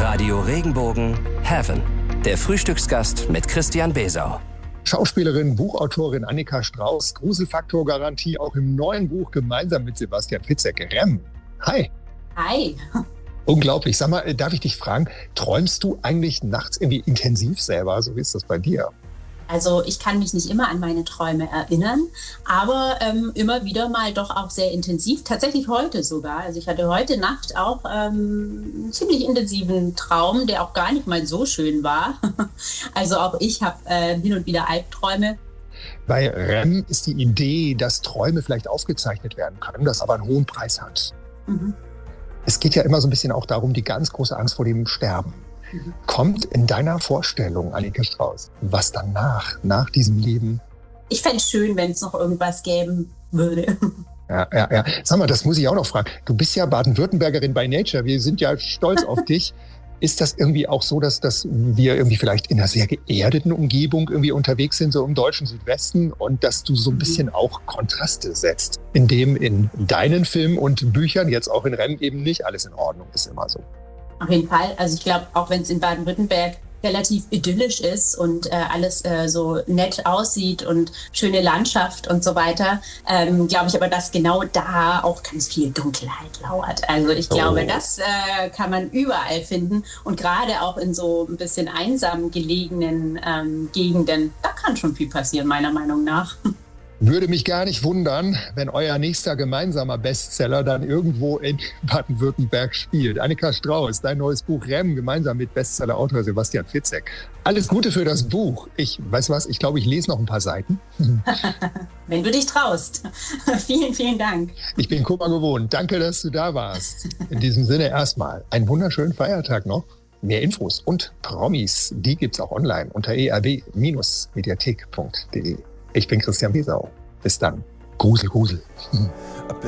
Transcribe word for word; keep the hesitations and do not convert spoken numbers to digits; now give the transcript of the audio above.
Radio Regenbogen Heaven. Der Frühstücksgast mit Christian Besau. Schauspielerin, Buchautorin Annika Strauß, Gruselfaktor-Garantie auch im neuen Buch gemeinsam mit Sebastian Fitzek. Rem. Hi. Hi. Unglaublich. Sag mal, darf ich dich fragen, träumst du eigentlich nachts irgendwie intensiv selber? So wie ist das bei dir? Also ich kann mich nicht immer an meine Träume erinnern, aber ähm, immer wieder mal doch auch sehr intensiv. Tatsächlich heute sogar. Also ich hatte heute Nacht auch ähm, einen ziemlich intensiven Traum, der auch gar nicht mal so schön war. Also auch ich habe äh, hin und wieder Albträume. Bei Rem ist die Idee, dass Träume vielleicht aufgezeichnet werden können, das aber einen hohen Preis hat. Mhm. Es geht ja immer so ein bisschen auch darum, die ganz große Angst vor dem Sterben. Mhm. Kommt in deiner Vorstellung, Annika Strauß, was danach, nach diesem Leben? Ich fände es schön, wenn es noch irgendwas geben würde. Ja, ja, ja. Sag mal, das muss ich auch noch fragen. Du bist ja Baden-Württembergerin by Nature. Wir sind ja stolz auf dich. Ist das irgendwie auch so, dass, dass wir irgendwie vielleicht in einer sehr geerdeten Umgebung irgendwie unterwegs sind, so im deutschen Südwesten, und dass du so ein bisschen auch Kontraste setzt, indem in deinen Filmen und Büchern, jetzt auch in Rem, eben nicht alles in Ordnung ist, immer so? Auf jeden Fall. Also ich glaube, auch wenn es in Baden-Württemberg relativ idyllisch ist und äh, alles äh, so nett aussieht und schöne Landschaft und so weiter, ähm, glaube ich aber, dass genau da auch ganz viel Dunkelheit lauert. Also ich glaube, oh. das äh, kann man überall finden, und gerade auch in so ein bisschen einsam gelegenen ähm, Gegenden, da kann schon viel passieren, meiner Meinung nach. Würde mich gar nicht wundern, wenn euer nächster gemeinsamer Bestseller dann irgendwo in Baden-Württemberg spielt. Annika Strauß, dein neues Buch Rem, gemeinsam mit Bestsellerautor Sebastian Fitzek. Alles Gute für das Buch. Ich, weißt du was, ich glaube, ich lese noch ein paar Seiten. Wenn du dich traust. Vielen, vielen Dank. Ich bin Kummer gewohnt. Danke, dass du da warst. In diesem Sinne erstmal einen wunderschönen Feiertag noch. Mehr Infos und Promis, die gibt's auch online unter e r b mediathek punkt d e. Ich bin Christian Besau. Bis dann. Grusel, Grusel.